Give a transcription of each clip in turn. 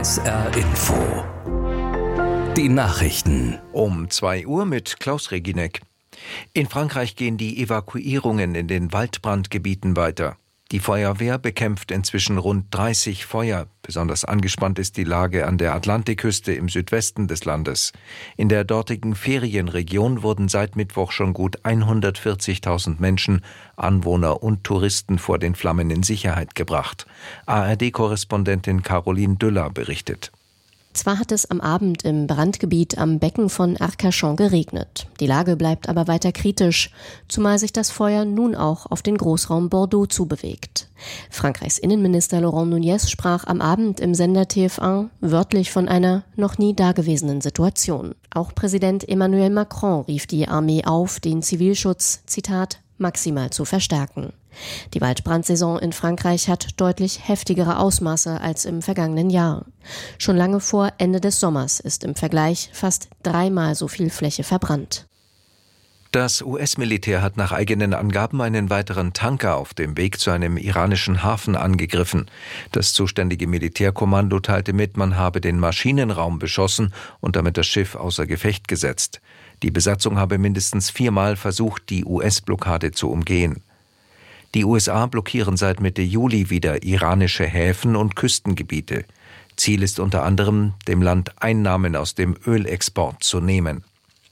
SR Info. Die Nachrichten. Um 2 Uhr mit Klaus Reginek. In Frankreich gehen die Evakuierungen in den Waldbrandgebieten weiter. Die Feuerwehr bekämpft inzwischen rund 30 Feuer. Besonders angespannt ist die Lage an der Atlantikküste im Südwesten des Landes. In der dortigen Ferienregion wurden seit Mittwoch schon gut 140.000 Menschen, Anwohner und Touristen vor den Flammen in Sicherheit gebracht. ARD-Korrespondentin Caroline Düller berichtet. Zwar hat es am Abend im Brandgebiet am Becken von Arcachon geregnet. Die Lage bleibt aber weiter kritisch, zumal sich das Feuer nun auch auf den Großraum Bordeaux zubewegt. Frankreichs Innenminister Laurent Nunez sprach am Abend im Sender TF1 wörtlich von einer noch nie dagewesenen Situation. Auch Präsident Emmanuel Macron rief die Armee auf, den Zivilschutz, Zitat, maximal zu verstärken. Die Waldbrandsaison in Frankreich hat deutlich heftigere Ausmaße als im vergangenen Jahr. Schon lange vor Ende des Sommers ist im Vergleich fast 3-mal so viel Fläche verbrannt. Das US-Militär hat nach eigenen Angaben einen weiteren Tanker auf dem Weg zu einem iranischen Hafen angegriffen. Das zuständige Militärkommando teilte mit, man habe den Maschinenraum beschossen und damit das Schiff außer Gefecht gesetzt. Die Besatzung habe mindestens 4-mal versucht, die US-Blockade zu umgehen. Die USA blockieren seit Mitte Juli wieder iranische Häfen und Küstengebiete. Ziel ist unter anderem, dem Land Einnahmen aus dem Ölexport zu nehmen.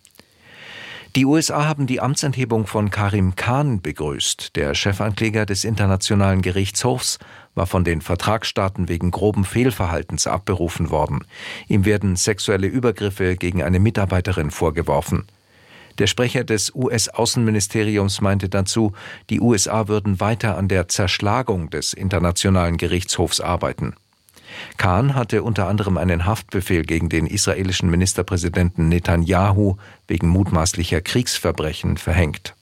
Die USA haben die Amtsenthebung von Karim Khan begrüßt. Der Chefankläger des Internationalen Gerichtshofs war von den Vertragsstaaten wegen groben Fehlverhaltens abberufen worden. Ihm werden sexuelle Übergriffe gegen eine Mitarbeiterin vorgeworfen. Der Sprecher des US-Außenministeriums meinte dazu, die USA würden weiter an der Zerschlagung des Internationalen Gerichtshofs arbeiten. Khan hatte unter anderem einen Haftbefehl gegen den israelischen Ministerpräsidenten Netanyahu wegen mutmaßlicher Kriegsverbrechen verhängt.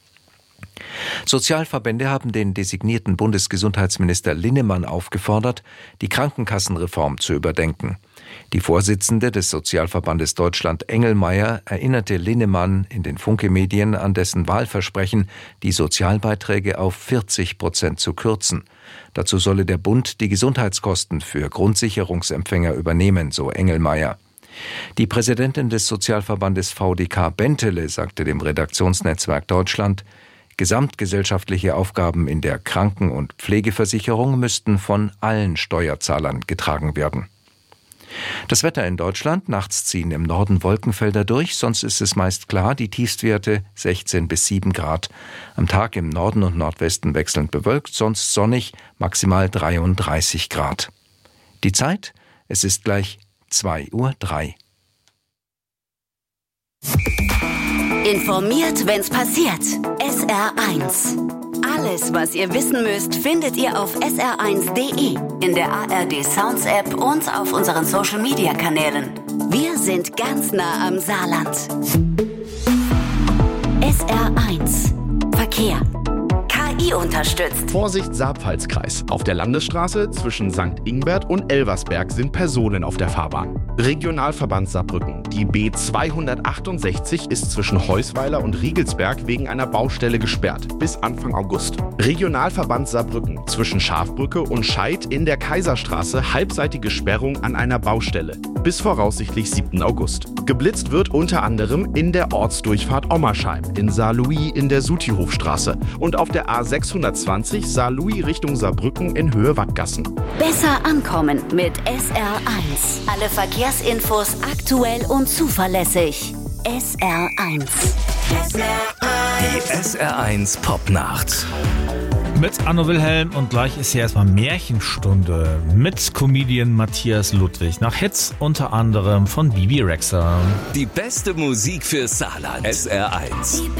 Sozialverbände haben den designierten Bundesgesundheitsminister Linnemann aufgefordert, die Krankenkassenreform zu überdenken. Die Vorsitzende des Sozialverbandes Deutschland, Engelmeier, erinnerte Linnemann in den Funke-Medien an dessen Wahlversprechen, die Sozialbeiträge auf 40% zu kürzen. Dazu solle der Bund die Gesundheitskosten für Grundsicherungsempfänger übernehmen, so Engelmeier. Die Präsidentin des Sozialverbandes VDK Bentele sagte dem Redaktionsnetzwerk Deutschland, gesamtgesellschaftliche Aufgaben in der Kranken- und Pflegeversicherung müssten von allen Steuerzahlern getragen werden. Das Wetter in Deutschland: nachts ziehen im Norden Wolkenfelder durch, sonst ist es meist klar, die Tiefstwerte 16 bis 7 Grad. Am Tag im Norden und Nordwesten wechselnd bewölkt, sonst sonnig, maximal 33 Grad. Die Zeit: es ist gleich 2:03 Uhr. Informiert, wenn's passiert. SR1. Alles, was ihr wissen müsst, findet ihr auf sr1.de, in der ARD Sounds App und auf unseren Social Media Kanälen. Wir sind ganz nah am Saarland. SR1 Verkehr. KI unterstützt. Vorsicht, Saarpfalzkreis. Auf der Landesstraße zwischen St. Ingbert und Elversberg sind Personen auf der Fahrbahn. Regionalverband Saarbrücken. Die B268 ist zwischen Heusweiler und Riegelsberg wegen einer Baustelle gesperrt bis Anfang August. Regionalverband Saarbrücken. Zwischen Schafbrücke und Scheid in der Kaiserstraße halbseitige Sperrung an einer Baustelle bis voraussichtlich 7. August. Geblitzt wird unter anderem in der Ortsdurchfahrt Ommersheim, in Saarlouis in der Sutihofstraße und auf der A620 Saarlouis Richtung Saarbrücken in Höhe Wattgassen. Besser ankommen mit SR1. Alle Verkehrsinfos aktuell und zuverlässig. SR1. Die SR1 Popnacht. Mit Anno Wilhelm und gleich ist hier erstmal Märchenstunde mit Comedian Matthias Ludwig. Nach Hits unter anderem von Bibi Rexha. Die beste Musik für Saarland. SR1.